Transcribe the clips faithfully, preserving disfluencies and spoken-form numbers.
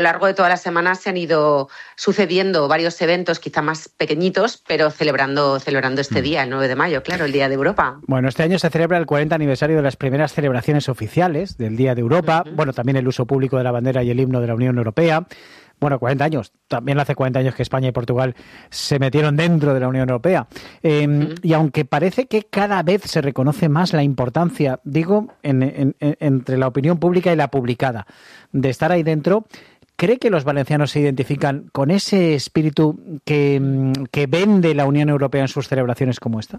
A lo largo de toda la semana se han ido sucediendo varios eventos, quizá más pequeñitos, pero celebrando, celebrando este día, el nueve de mayo, claro, el Día de Europa. Bueno, este año se celebra el cuarenta aniversario de las primeras celebraciones oficiales del Día de Europa. Uh-huh. Bueno, también el uso público de la bandera y el himno de la Unión Europea. Bueno, cuarenta años. También hace cuarenta años que España y Portugal se metieron dentro de la Unión Europea. Eh, uh-huh. Y aunque parece que cada vez se reconoce más la importancia, digo, en, en, en, entre la opinión pública y la publicada, de estar ahí dentro, ¿cree que los valencianos se identifican con ese espíritu que, que vende la Unión Europea en sus celebraciones como esta?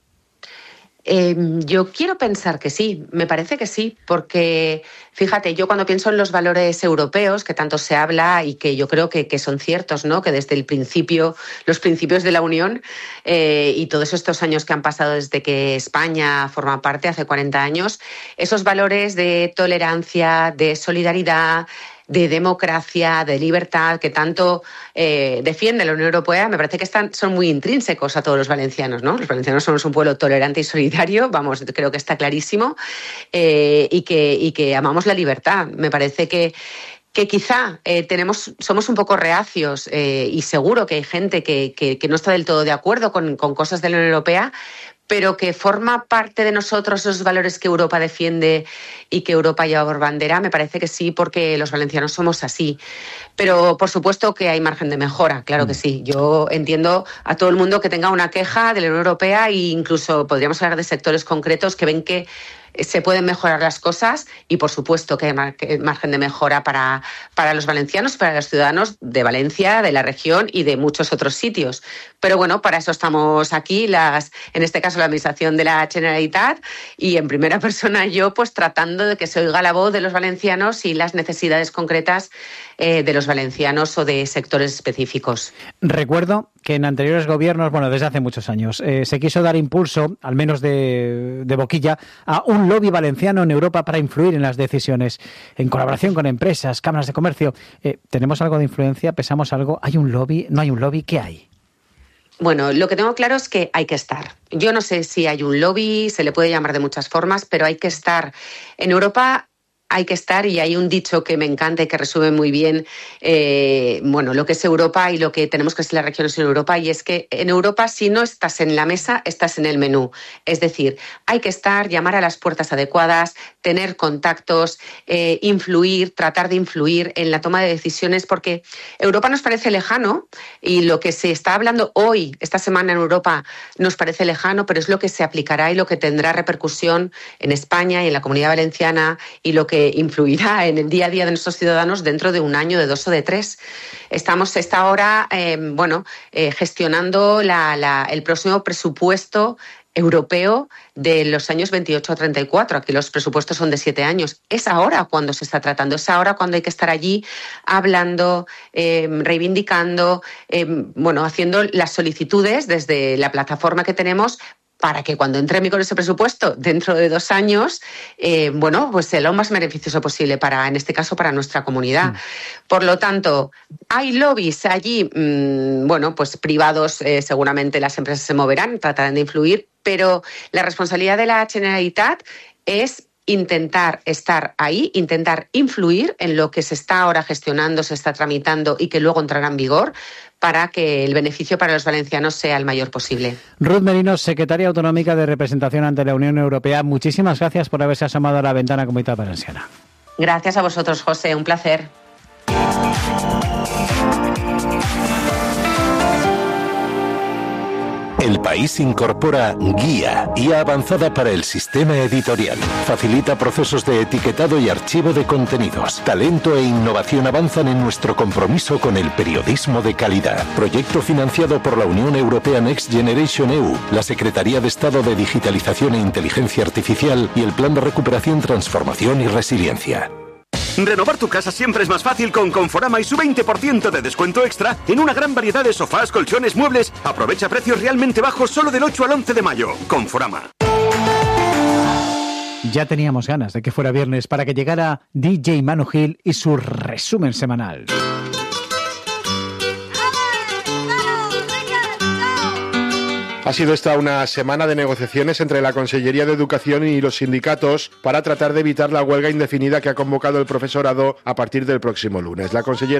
Eh, yo quiero pensar que sí, me parece que sí, porque fíjate, yo cuando pienso en los valores europeos, que tanto se habla y que yo creo que, que son ciertos, ¿no? Que desde el principio, los principios de la Unión eh, y todos estos años que han pasado desde que España forma parte, hace cuarenta años, esos valores de tolerancia, de solidaridad, de democracia, de libertad, que tanto eh, defiende la Unión Europea, me parece que están, son muy intrínsecos a todos los valencianos, ¿no? Los valencianos somos un pueblo tolerante y solidario, vamos, creo que está clarísimo, eh, y, que, y que amamos la libertad. Me parece que que quizá eh, tenemos, somos un poco reacios eh, y seguro que hay gente que, que, que no está del todo de acuerdo con, con cosas de la Unión Europea, pero que forma parte de nosotros esos valores que Europa defiende y que Europa lleva por bandera, me parece que sí, porque los valencianos somos así. Pero por supuesto que hay margen de mejora, claro que sí. Yo entiendo a todo el mundo que tenga una queja de la Unión Europea e incluso podríamos hablar de sectores concretos que ven que se pueden mejorar las cosas y por supuesto que hay margen de mejora para, para los valencianos, para los ciudadanos de Valencia, de la región y de muchos otros sitios. Pero bueno, para eso estamos aquí, las, en este caso la Administración de la Generalitat, y en primera persona yo pues tratando de que se oiga la voz de los valencianos y las necesidades concretas eh, de los valencianos o de sectores específicos. Recuerdo que en anteriores gobiernos, bueno, desde hace muchos años, eh, se quiso dar impulso, al menos de, de boquilla, a un lobby valenciano en Europa para influir en las decisiones, en colaboración con empresas, cámaras de comercio. Eh, ¿Tenemos algo de influencia? ¿Pesamos algo? ¿Hay un lobby? ¿No hay un lobby? ¿Qué hay? Bueno, lo que tengo claro es que hay que estar. Yo no sé si hay un lobby, se le puede llamar de muchas formas, pero hay que estar. En Europa hay que estar, y hay un dicho que me encanta y que resume muy bien eh, bueno, lo que es Europa y lo que tenemos que ser las regiones en Europa, y es que en Europa si no estás en la mesa, estás en el menú. Es decir, hay que estar, llamar a las puertas adecuadas, tener contactos, eh, influir, tratar de influir en la toma de decisiones, porque Europa nos parece lejano y lo que se está hablando hoy, esta semana en Europa, nos parece lejano, pero es lo que se aplicará y lo que tendrá repercusión en España y en la Comunidad Valenciana y lo que influirá en el día a día de nuestros ciudadanos dentro de un año, de dos o de tres. Estamos esta ahora eh, bueno, eh, gestionando la, la, el próximo presupuesto europeo de los años veintiocho a treinta y cuatro. Aquí los presupuestos son de siete años. Es ahora cuando se está tratando, es ahora cuando hay que estar allí hablando, eh, reivindicando, eh, bueno, haciendo las solicitudes desde la plataforma que tenemos para que cuando entre en vigor ese presupuesto dentro de dos años, eh, bueno, pues sea lo más beneficioso posible para, en este caso, para nuestra comunidad. Mm. Por lo tanto, hay lobbies allí, mmm, bueno, pues privados, eh, seguramente las empresas se moverán, tratarán de influir, pero la responsabilidad de la Generalitat es intentar estar ahí, intentar influir en lo que se está ahora gestionando, se está tramitando y que luego entrará en vigor, para que el beneficio para los valencianos sea el mayor posible. Ruth Merino, secretaria autonómica de representación ante la Unión Europea, muchísimas gracias por haberse asomado a la ventana Comunitat Valenciana. Gracias a vosotros, José, un placer. El País incorpora Guía, guía avanzada para el sistema editorial. Facilita procesos de etiquetado y archivo de contenidos. Talento e innovación avanzan en nuestro compromiso con el periodismo de calidad. Proyecto financiado por la Unión Europea Next Generation E U, la Secretaría de Estado de Digitalización e Inteligencia Artificial y el Plan de Recuperación, Transformación y Resiliencia. Renovar tu casa siempre es más fácil con Conforama y su veinte por ciento de descuento extra en una gran variedad de sofás, colchones, muebles. Aprovecha precios realmente bajos solo del ocho al once de mayo. Conforama. Ya teníamos ganas de que fuera viernes para que llegara D J Manu Gil y su resumen semanal. Ha sido esta una semana de negociaciones entre la Consellería de Educación y los sindicatos para tratar de evitar la huelga indefinida que ha convocado el profesorado a partir del próximo lunes. La consellera